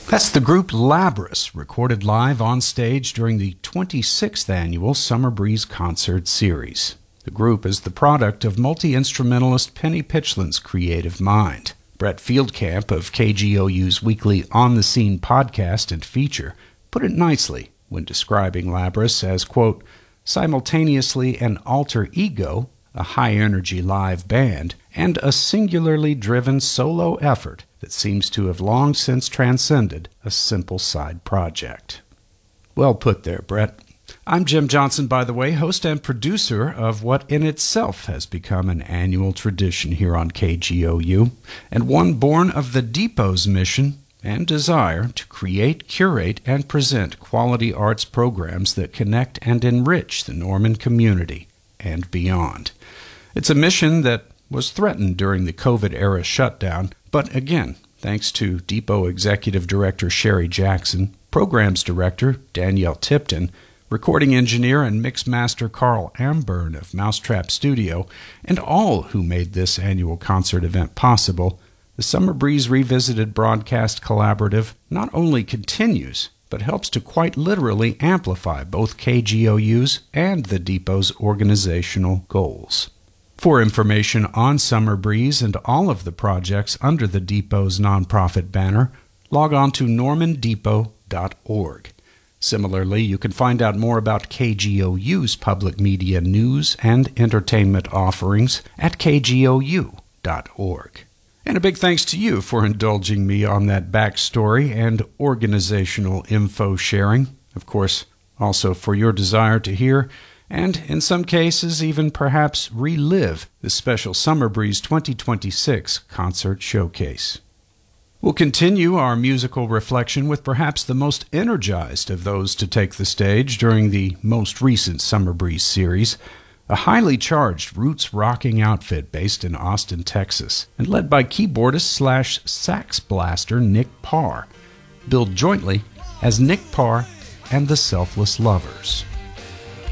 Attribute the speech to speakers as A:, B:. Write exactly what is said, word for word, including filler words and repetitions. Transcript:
A: That's the group Labris, recorded live on stage during the twenty-sixth annual Summer Breeze Concert Series. The group is the product of multi-instrumentalist Penny Pitchland's creative mind. Brett Fieldcamp of K G O U's weekly On the Scene podcast and feature put it nicely when describing Labris as, quote, simultaneously an alter ego, a high-energy live band, and a singularly driven solo effort that seems to have long since transcended a simple side project. Well put there, Brett. I'm Jim Johnson, by the way, host and producer of what in itself has become an annual tradition here on K G O U, and one born of the Depot's mission and desire to create, curate, and present quality arts programs that connect and enrich the Norman community and beyond. It's a mission that was threatened during the COVID-era shutdown, but again, thanks to Depot Executive Director Sherry Jackson, Programs Director Danielle Tipton, recording engineer and mix master Carl Amburn of Mousetrap Studio, and all who made this annual concert event possible, the Summer Breeze Revisited broadcast collaborative not only continues, but helps to quite literally amplify both K G O U's and the Depot's organizational goals. For information on Summer Breeze and all of the projects under the Depot's nonprofit banner, log on to norman depot dot org. Similarly, you can find out more about K G O U's public media news and entertainment offerings at k g o u dot org. And a big thanks to you for indulging me on that backstory and organizational info sharing. Of course, also for your desire to hear and, in some cases, even perhaps relive the special Summer Breeze twenty twenty-six concert showcase. We'll continue our musical reflection with perhaps the most energized of those to take the stage during the most recent Summer Breeze series, a highly charged roots rocking outfit based in Austin, Texas, and led by keyboardist slash sax blaster Nick Parr, billed jointly as Nick Parr and the Selfless Lovers.